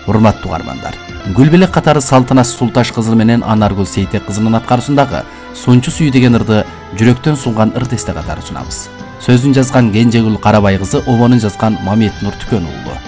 Урматтуу угармандар, Гүлбелек катары Салтанат Султаш кызы менен Анаргүл Сейтек кызынын аткаруусундагы Сончу сүйүү деген ырды жүрөктөн сунган ыр тесте катары сунабыз. Сөзүн жазган Кенжегүл Карабай кызы, обонун жазган Мамет Нур Түкөн уулу.